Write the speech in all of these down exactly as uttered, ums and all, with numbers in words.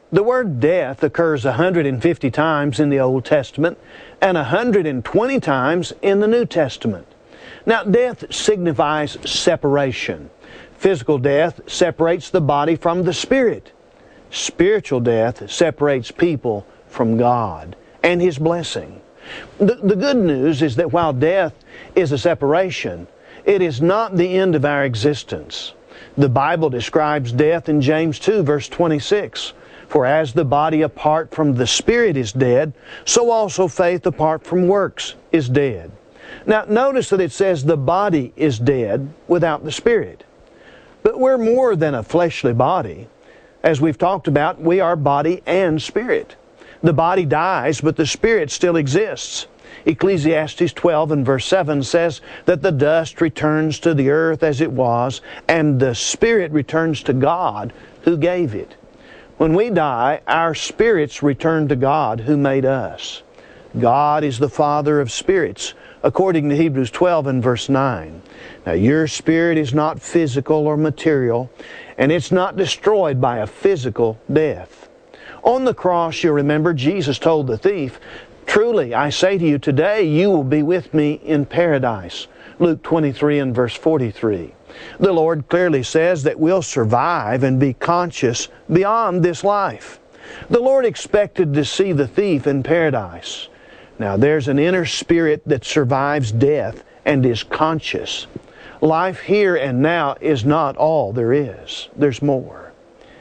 The word death occurs one hundred fifty times in the Old Testament and one hundred twenty times in the New Testament. Now, death signifies separation. Physical death separates the body from the spirit. Spiritual death separates people from God and His blessing. The, the good news is that while death is a separation, it is not the end of our existence. The Bible describes death in James two, verse twenty-six. For as the body apart from the spirit is dead, so also faith apart from works is dead. Now, notice that it says the body is dead without the spirit. But we're more than a fleshly body. As we've talked about, we are body and spirit. The body dies, but the spirit still exists. Ecclesiastes twelve and verse seven says that the dust returns to the earth as it was, and the spirit returns to God who gave it. When we die, our spirits return to God who made us. God is the Father of spirits, according to Hebrews twelve and verse nine. Now, your spirit is not physical or material, and it's not destroyed by a physical death. On the cross, you remember, Jesus told the thief, "Truly, I say to you today, you will be with me in paradise." Luke twenty-three and verse forty-three. The Lord clearly says that we'll survive and be conscious beyond this life. The Lord expected to see the thief in paradise. Now, there's an inner spirit that survives death and is conscious. Life here and now is not all there is. There's more.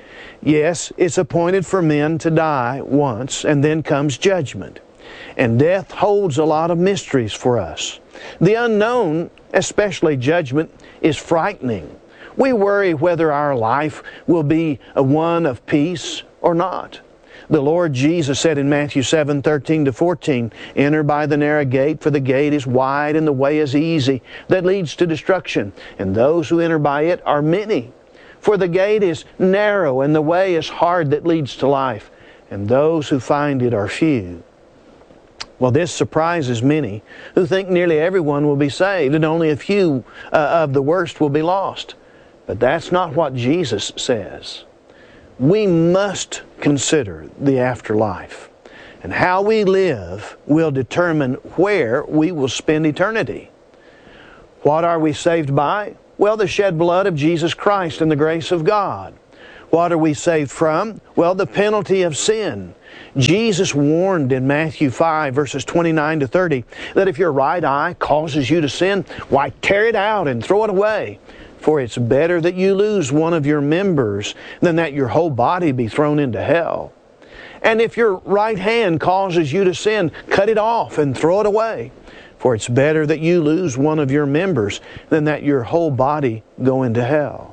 Yes, it's appointed for men to die once, and then comes judgment. And death holds a lot of mysteries for us. The unknown, especially judgment, is frightening. We worry whether our life will be a one of peace or not. The Lord Jesus said in Matthew seven, thirteen to fourteen, "Enter by the narrow gate, for the gate is wide and the way is easy that leads to destruction, and those who enter by it are many. For the gate is narrow and the way is hard that leads to life, and those who find it are few." Well, this surprises many who think nearly everyone will be saved and only a few uh, of the worst will be lost. But that's not what Jesus says. We must consider the afterlife. And how we live will determine where we will spend eternity. What are we saved by? Well, the shed blood of Jesus Christ and the grace of God. What are we saved from? Well, the penalty of sin. Jesus warned in Matthew five, verses twenty-nine to thirty, that if your right eye causes you to sin, why, tear it out and throw it away. For it's better that you lose one of your members than that your whole body be thrown into hell. And if your right hand causes you to sin, cut it off and throw it away. For it's better that you lose one of your members than that your whole body go into hell.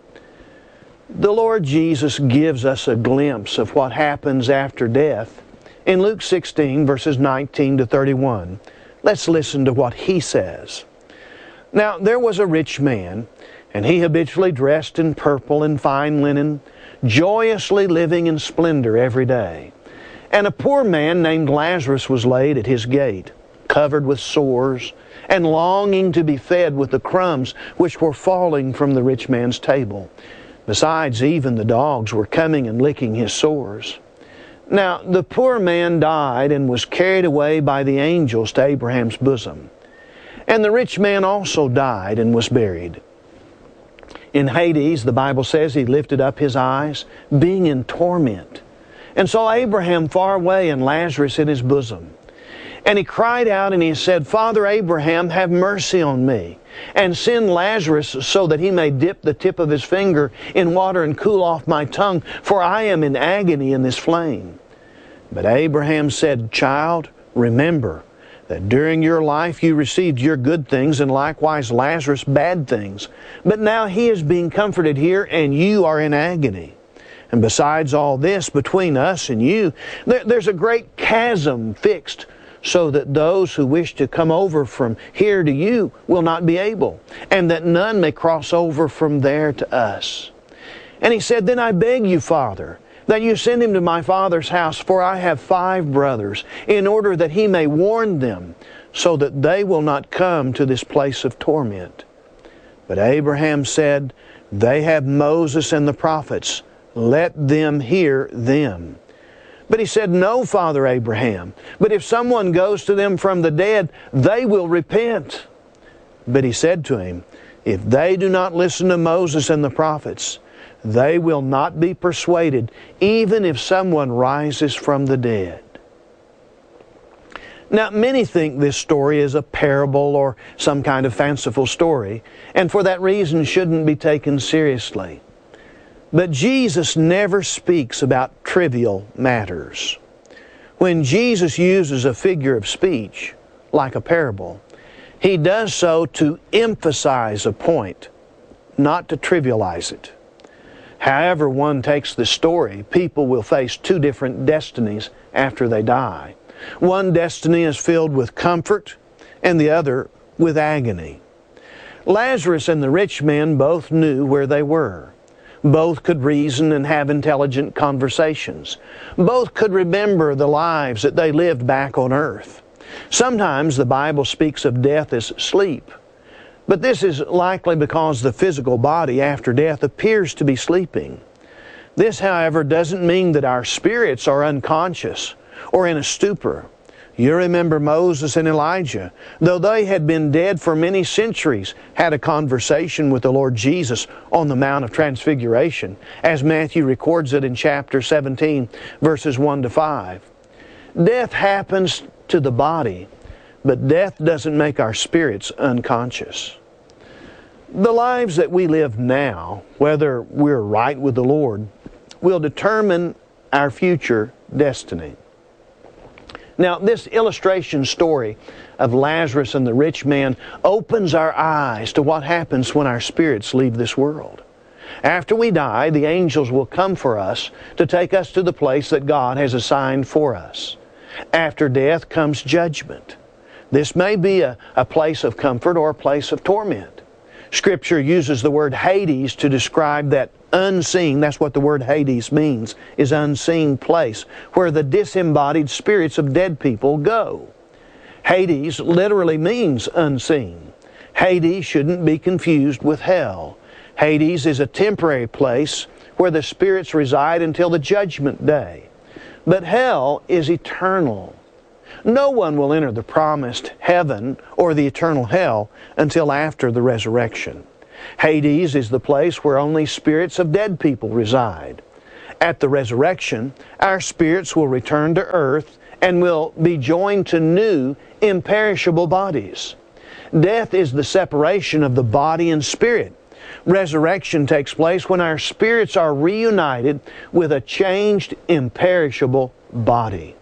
The Lord Jesus gives us a glimpse of what happens after death in Luke sixteen, verses nineteen to thirty-one. Let's listen to what He says. "Now there was a rich man, and he habitually dressed in purple and fine linen, joyously living in splendor every day. And a poor man named Lazarus was laid at his gate, covered with sores, and longing to be fed with the crumbs which were falling from the rich man's table. Besides, even the dogs were coming and licking his sores. Now the poor man died and was carried away by the angels to Abraham's bosom. And the rich man also died and was buried. In Hades, the Bible says he lifted up his eyes, being in torment, and saw Abraham far away and Lazarus in his bosom. And he cried out and he said, Father Abraham, have mercy on me, and send Lazarus so that he may dip the tip of his finger in water and cool off my tongue, for I am in agony in this flame. But Abraham said, Child, remember that during your life you received your good things, and likewise Lazarus bad things. But now he is being comforted here, and you are in agony. And besides all this, between us and you, there, there's a great chasm fixed, so that those who wish to come over from here to you will not be able, and that none may cross over from there to us. And he said, Then I beg you, Father, that you send him to my father's house, for I have five brothers, in order that he may warn them, so that they will not come to this place of torment. But Abraham said, They have Moses and the prophets. Let them hear them. But he said, No, Father Abraham, but if someone goes to them from the dead, they will repent. But he said to him, If they do not listen to Moses and the prophets, they will not be persuaded, even if someone rises from the dead. Now, many think this story is a parable or some kind of fanciful story, and for that reason shouldn't be taken seriously. But Jesus never speaks about trivial matters. When Jesus uses a figure of speech, like a parable, He does so to emphasize a point, not to trivialize it. However one takes the story, people will face two different destinies after they die. One destiny is filled with comfort, and the other with agony. Lazarus and the rich man both knew where they were. Both could reason and have intelligent conversations. Both could remember the lives that they lived back on earth. Sometimes the Bible speaks of death as sleep. But this is likely because the physical body after death appears to be sleeping. This, however, doesn't mean that our spirits are unconscious or in a stupor. You remember Moses and Elijah, though they had been dead for many centuries, had a conversation with the Lord Jesus on the Mount of Transfiguration, as Matthew records it in chapter seventeen, verses one to five. Death happens to the body, but death doesn't make our spirits unconscious. The lives that we live now, whether we're right with the Lord, will determine our future destiny. Now, this illustration story of Lazarus and the rich man opens our eyes to what happens when our spirits leave this world. After we die, the angels will come for us to take us to the place that God has assigned for us. After death comes judgment. This may be a, a place of comfort or a place of torment. Scripture uses the word Hades to describe that unseen, that's what the word Hades means, is unseen place, where the disembodied spirits of dead people go. Hades literally means unseen. Hades shouldn't be confused with hell. Hades is a temporary place where the spirits reside until the judgment day. But hell is eternal. No one will enter the promised heaven or the eternal hell until after the resurrection. Hades is the place where only spirits of dead people reside. At the resurrection, our spirits will return to earth and will be joined to new, imperishable bodies. Death is the separation of the body and spirit. Resurrection takes place when our spirits are reunited with a changed, imperishable body.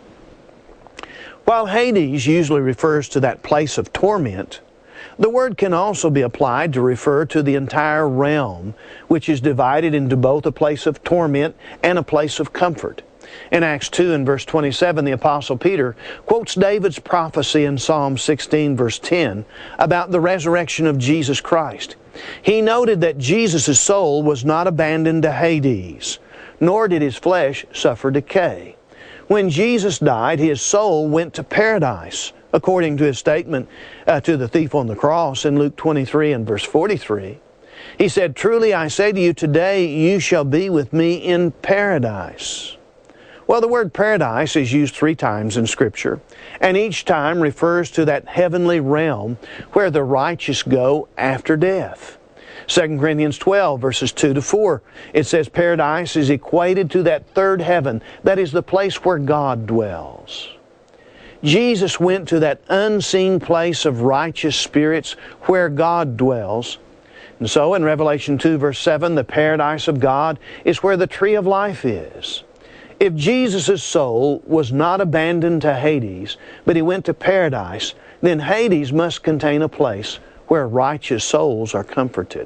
While Hades usually refers to that place of torment, the word can also be applied to refer to the entire realm, which is divided into both a place of torment and a place of comfort. In Acts two and verse twenty-seven, the Apostle Peter quotes David's prophecy in Psalm sixteen verse ten about the resurrection of Jesus Christ. He noted that Jesus' soul was not abandoned to Hades, nor did His flesh suffer decay. When Jesus died, His soul went to paradise, according to His statement uh, to the thief on the cross in Luke twenty-three and verse forty-three. He said, Truly I say to you, today you shall be with me in paradise. Well, the word paradise is used three times in Scripture, and each time refers to that heavenly realm where the righteous go after death. Second Corinthians twelve, verses two to four, it says paradise is equated to that third heaven, that is the place where God dwells. Jesus went to that unseen place of righteous spirits where God dwells. And so in Revelation two, verse seven, the paradise of God is where the tree of life is. If Jesus' soul was not abandoned to Hades, but He went to paradise, then Hades must contain a place where righteous souls are comforted.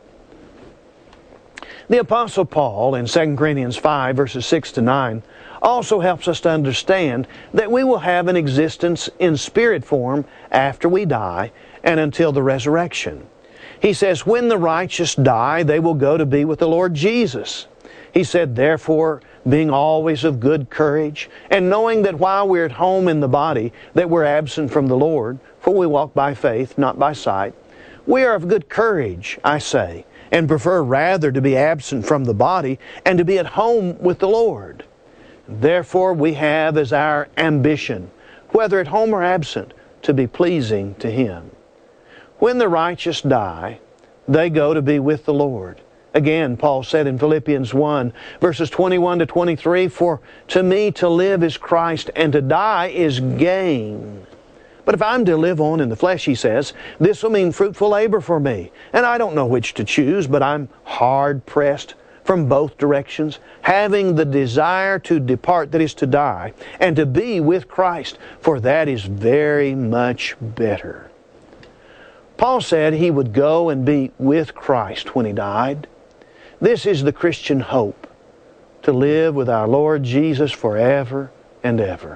The Apostle Paul in Second Corinthians five, verses six to nine, also helps us to understand that we will have an existence in spirit form after we die and until the resurrection. He says, when the righteous die, they will go to be with the Lord Jesus. He said, therefore, being always of good courage, and knowing that while we're at home in the body, that we're absent from the Lord, for we walk by faith, not by sight, we are of good courage, I say, and prefer rather to be absent from the body and to be at home with the Lord. Therefore we have as our ambition, whether at home or absent, to be pleasing to Him. When the righteous die, they go to be with the Lord. Again, Paul said in Philippians one, verses twenty-one to twenty-three, "For to me to live is Christ, and to die is gain. But if I'm to live on in the flesh," he says, "this will mean fruitful labor for me. And I don't know which to choose, but I'm hard pressed from both directions, having the desire to depart, that is to die, and to be with Christ, for that is very much better." Paul said he would go and be with Christ when he died. This is the Christian hope, to live with our Lord Jesus forever and ever.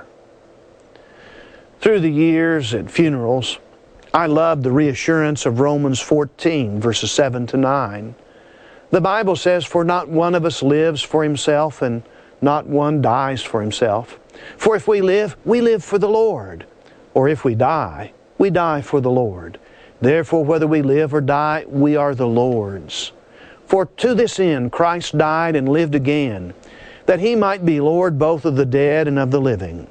Through the years at funerals, I loved the reassurance of Romans fourteen, verses seven to nine. The Bible says, "For not one of us lives for himself, and not one dies for himself. For if we live, we live for the Lord. Or if we die, we die for the Lord. Therefore, whether we live or die, we are the Lord's. For to this end Christ died and lived again, that He might be Lord both of the dead and of the living."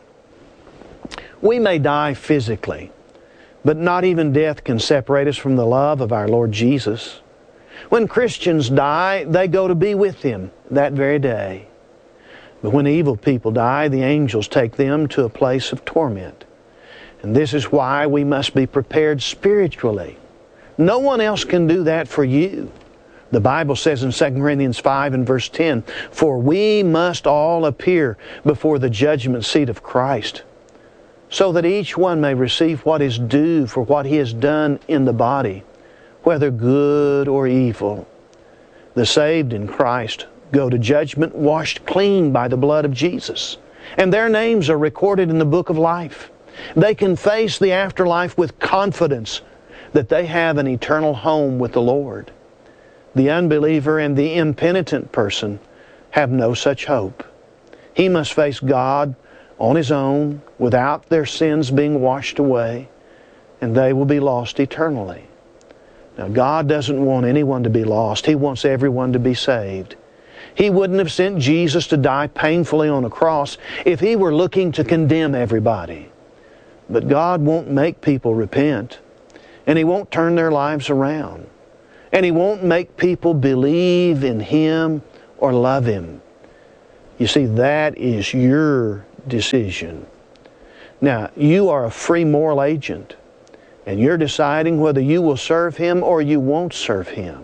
We may die physically, but not even death can separate us from the love of our Lord Jesus. When Christians die, they go to be with Him that very day. But when evil people die, the angels take them to a place of torment. And this is why we must be prepared spiritually. No one else can do that for you. The Bible says in Second Corinthians five and verse ten, "For we must all appear before the judgment seat of Christ, so that each one may receive what is due for what he has done in the body, whether good or evil." The saved in Christ go to judgment washed clean by the blood of Jesus, and their names are recorded in the book of life. They can face the afterlife with confidence that they have an eternal home with the Lord. The unbeliever and the impenitent person have no such hope. He must face God on his own without their sins being washed away, and they will be lost eternally. Now, God doesn't want anyone to be lost. He wants everyone to be saved. He wouldn't have sent Jesus to die painfully on a cross if He were looking to condemn everybody. But God won't make people repent, and He won't turn their lives around. And He won't make people believe in Him or love Him. You see, that is your decision. Now, you are a free moral agent, and you're deciding whether you will serve Him or you won't serve Him.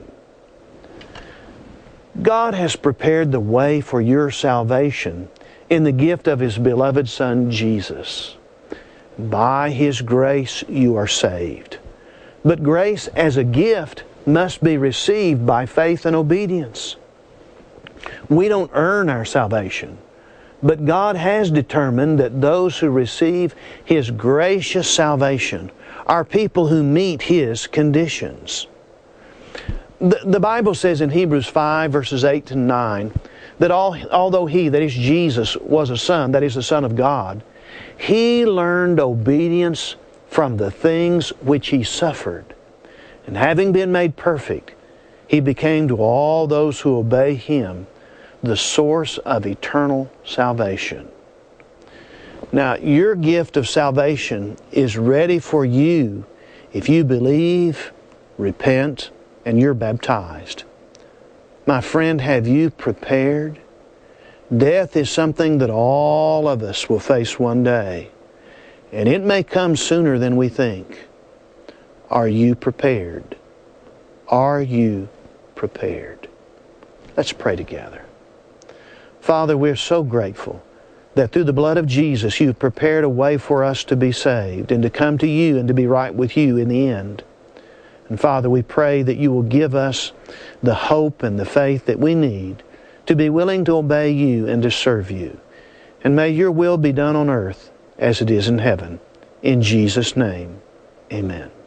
God has prepared the way for your salvation in the gift of His beloved Son, Jesus. By His grace you are saved. But grace as a gift must be received by faith and obedience. We don't earn our salvation, but God has determined that those who receive His gracious salvation are people who meet His conditions. The, the Bible says in Hebrews five, verses eight to nine, that all, although He, that is Jesus, was a Son, that is the Son of God, He learned obedience from the things which He suffered. And having been made perfect, He became to all those who obey Him the source of eternal salvation. Now, your gift of salvation is ready for you if you believe, repent, and you're baptized. My friend, have you prepared? Death is something that all of us will face one day, and it may come sooner than we think. Are you prepared? Are you prepared? Let's pray together. Father, we're so grateful that through the blood of Jesus You've prepared a way for us to be saved and to come to You and to be right with You in the end. And Father, we pray that You will give us the hope and the faith that we need to be willing to obey You and to serve You. And may Your will be done on earth as it is in heaven. In Jesus' name, amen.